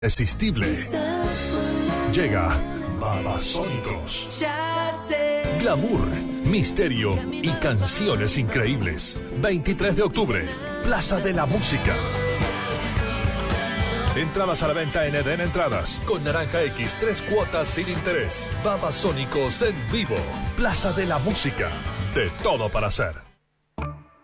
Irresistible. Llega Babasónicos. Glamour, misterio y canciones increíbles. 23 de octubre, Plaza de la Música. Entradas a la venta en Eden Entradas. Con Naranja X, 3 cuotas sin interés. Babasónicos en vivo. Plaza de la Música. De todo para hacer.